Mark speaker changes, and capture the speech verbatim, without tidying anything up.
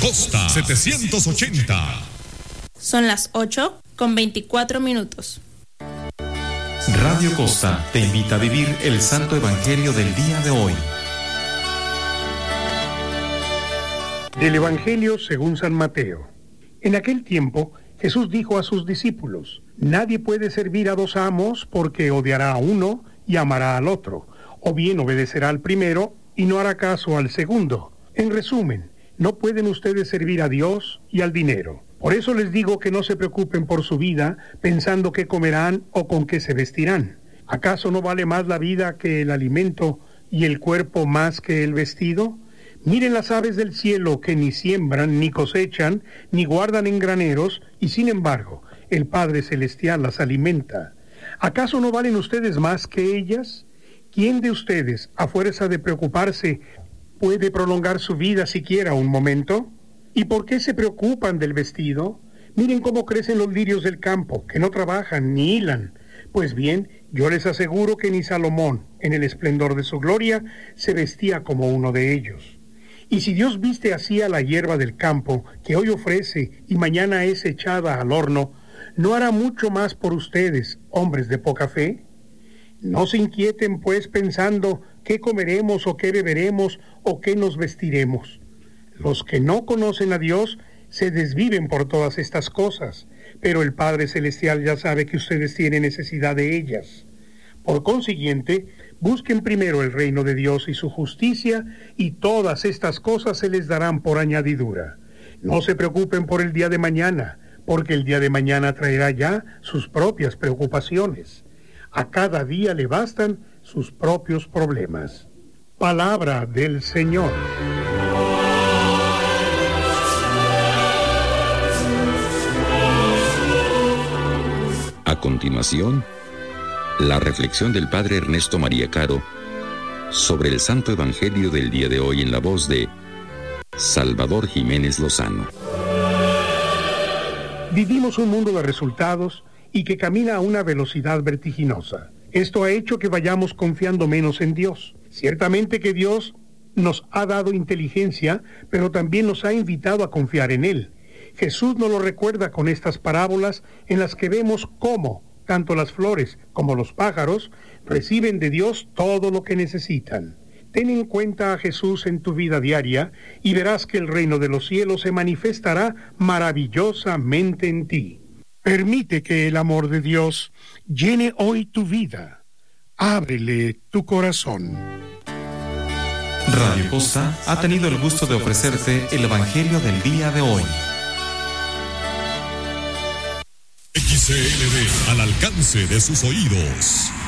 Speaker 1: Costa setecientos ochenta.
Speaker 2: Son las ocho con veinticuatro minutos.
Speaker 3: Radio Costa te invita a vivir el Santo Evangelio del día de hoy.
Speaker 4: Del Evangelio según San Mateo. En aquel tiempo, Jesús dijo a sus discípulos: nadie puede servir a dos amos, porque odiará a uno y amará al otro, o bien obedecerá al primero y no hará caso al segundo. En resumen, no pueden ustedes servir a Dios y al dinero. Por eso les digo que no se preocupen por su vida, pensando qué comerán o con qué se vestirán. ¿Acaso no vale más la vida que el alimento y el cuerpo más que el vestido? Miren las aves del cielo, que ni siembran, ni cosechan, ni guardan en graneros, y sin embargo, el Padre Celestial las alimenta. ¿Acaso no valen ustedes más que ellas? ¿Quién de ustedes, a fuerza de preocuparse, puede prolongar su vida siquiera un momento? ¿Y por qué se preocupan del vestido? Miren cómo crecen los lirios del campo, que no trabajan ni hilan. Pues bien, yo les aseguro que ni Salomón, en el esplendor de su gloria, se vestía como uno de ellos. Y si Dios viste así a la hierba del campo, que hoy ofrece y mañana es echada al horno, ¿no hará mucho más por ustedes, hombres de poca fe? No se inquieten, pues, pensando qué comeremos o qué beberemos o qué nos vestiremos. Los que no conocen a Dios se desviven por todas estas cosas, pero el Padre Celestial ya sabe que ustedes tienen necesidad de ellas. Por consiguiente, busquen primero el reino de Dios y su justicia, y todas estas cosas se les darán por añadidura. No se preocupen por el día de mañana, porque el día de mañana traerá ya sus propias preocupaciones. A cada día le bastan sus propios problemas. Palabra del Señor.
Speaker 5: A continuación, la reflexión del Padre Ernesto María Caro sobre el Santo Evangelio del día de hoy en la voz de Salvador Jiménez Lozano.
Speaker 4: Vivimos un mundo de resultados y que camina a una velocidad vertiginosa. Esto ha hecho que vayamos confiando menos en Dios. Ciertamente que Dios nos ha dado inteligencia, pero también nos ha invitado a confiar en Él. Jesús nos lo recuerda con estas parábolas en las que vemos cómo tanto las flores como los pájaros reciben de Dios todo lo que necesitan. Ten en cuenta a Jesús en tu vida diaria y verás que el reino de los cielos se manifestará maravillosamente en ti. Permite que el amor de Dios llene hoy tu vida. Ábrele tu corazón.
Speaker 3: Radio Costa ha tenido el gusto de ofrecerte el Evangelio del día de hoy.
Speaker 1: X C L D, al alcance de sus oídos.